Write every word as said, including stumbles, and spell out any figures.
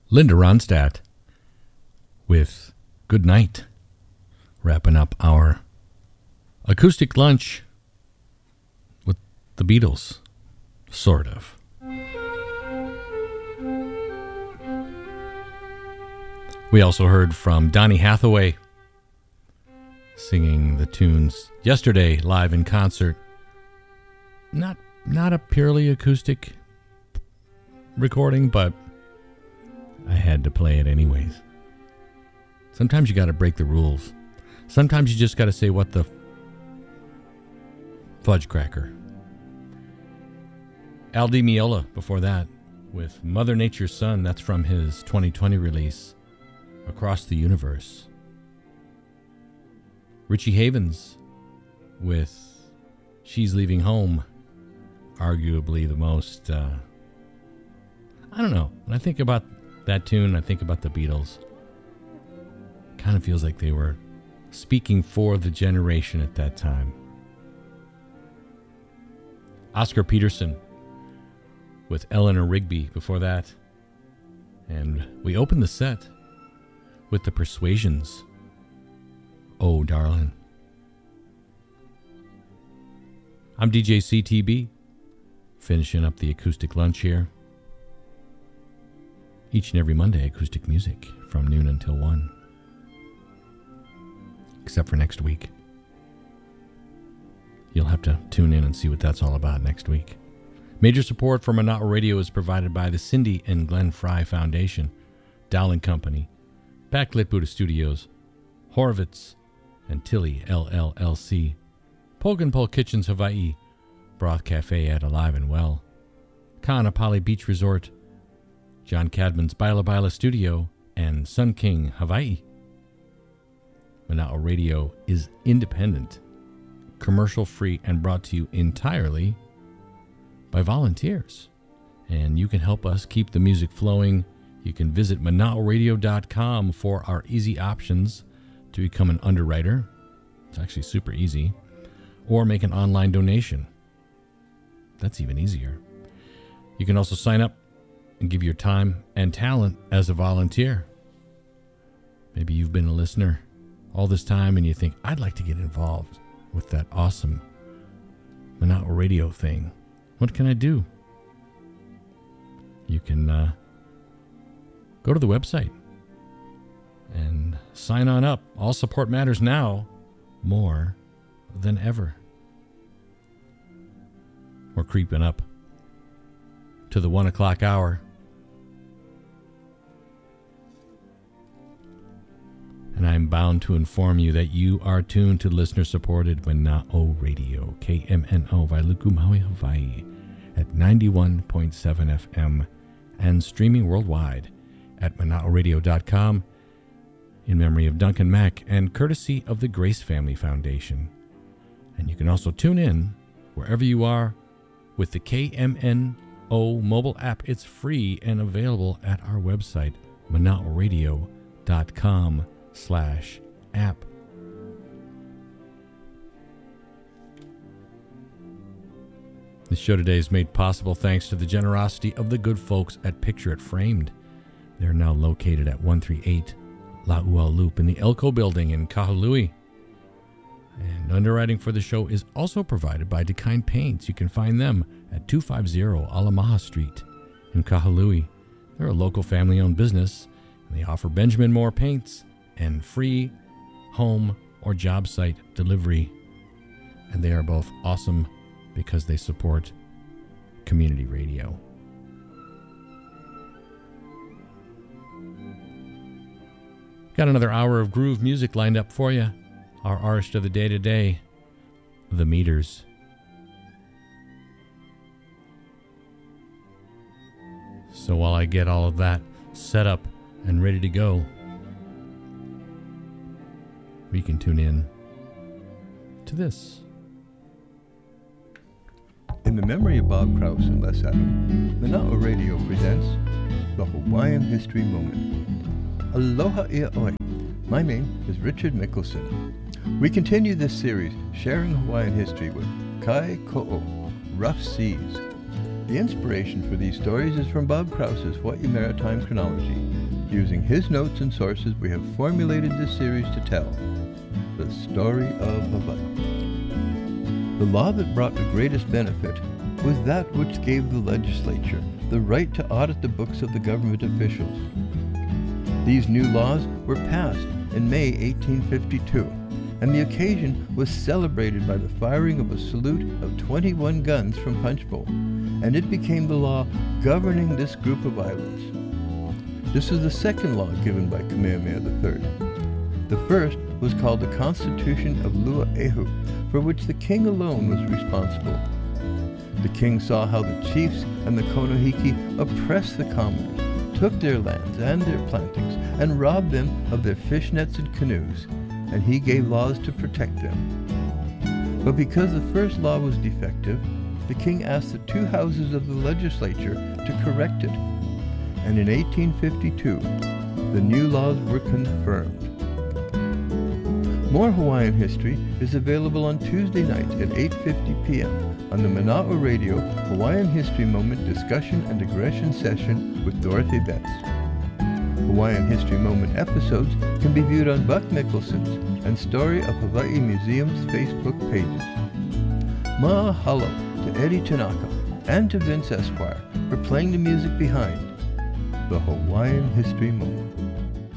Linda Ronstadt with Good Night, wrapping up our acoustic lunch with the Beatles, sort of. We also heard from Donny Hathaway singing the tunes yesterday live in concert. Not not a purely acoustic recording, but I had to play it anyways. Sometimes you got to break the rules. Sometimes you just got to say, what the f- fudge cracker. Al Di Meola before that with Mother Nature's Son. That's from his twenty twenty release, Across the Universe. Richie Havens with She's Leaving Home. Arguably the most, uh, I don't know. When I think about that tune, I think about the Beatles. Kind of feels like they were speaking for the generation at that time. Oscar Peterson with Eleanor Rigby before that. And we opened the set with the Persuasions. Oh, darling. I'm D J C T B, finishing up the acoustic lunch here. Each and every Monday, acoustic music from noon until one. Except for next week. You'll have to tune in and see what that's all about next week. Major support for Monotl Radio is provided by the Cindy and Glenn Fry Foundation, Dowling Company, Backlit Buddha Studios, Horvitz, and Tilly L L L C, Pogan Pole Kitchens Hawaii, Broth Cafe at Alive and Well, Kaanapali Beach Resort, John Cadman's Baila Baila Studio, and Sun King Hawaii. Monotl Radio is independent, commercial-free, and brought to you entirely by volunteers. And you can help us keep the music flowing. You can visit monotl radio dot com for our easy options to become an underwriter. It's actually super easy. Or make an online donation. That's even easier. You can also sign up and give your time and talent as a volunteer. Maybe you've been a listener all this time and you think, I'd like to get involved with that awesome Monotl Radio thing. What can I do? You can uh, go to the website and sign on up. All support matters now more than ever. We're creeping up to the one o'clock hour. And I'm bound to inform you that you are tuned to listener-supported Monotl Radio, K M N O, Wailuku, Maui, Hawaii, at ninety-one point seven F M, and streaming worldwide at monotl radio dot com, in memory of Duncan Mack and courtesy of the Grace Family Foundation. And you can also tune in wherever you are with the K M N O mobile app. It's free and available at our website, monotl radio dot com slash app. This show today is made possible thanks to the generosity of the good folks at Picture It Framed. They're now located at one thirty-eight La'ua Loop in the Elko Building in Kahului. And underwriting for the show is also provided by DeKind Paints. You can find them at two fifty Alamaha Street in Kahului. They're a local family-owned business, and they offer Benjamin Moore paints and free home or job site delivery. And they are both awesome because they support community radio. Got another hour of groove music lined up for you. Our artist of the day today, The Meters. So while I get all of that set up and ready to go, we can tune in to this. In the memory of Bob Krause and Les Adam, Monotl Radio presents the Hawaiian History Moment. Aloha ia oi. My name is Richard Mickelson. We continue this series sharing Hawaiian history with Kai Ko'o, Rough Seas. The inspiration for these stories is from Bob Krause's Hawaii Maritime Chronology. Using his notes and sources, we have formulated this series to tell the story of Hawaii. The law that brought the greatest benefit was that which gave the legislature the right to audit the books of the government officials. These new laws were passed in May eighteen fifty-two, and the occasion was celebrated by the firing of a salute of twenty-one guns from Punchbowl, and it became the law governing this group of islands. This is the second law given by Kamehameha the Third. The first was called the Constitution of Lua'ehu, for which the king alone was responsible. The king saw how the chiefs and the Konohiki oppressed the commoners, took their lands and their plantings, and robbed them of their fish nets and canoes, and he gave laws to protect them. But because the first law was defective, the king asked the two houses of the legislature to correct it, and in eighteen fifty-two, the new laws were confirmed. More Hawaiian history is available on Tuesday night at eight fifty p.m. on the Mana'o Radio Hawaiian History Moment Discussion and Aggression Session with Dorothy Betts. Hawaiian History Moment episodes can be viewed on Buck Mickelson's and Story of Hawaii Museum's Facebook pages. Mahalo to Eddie Tanaka and to Vince Esquire for playing the music behind the Hawaiian History Moment.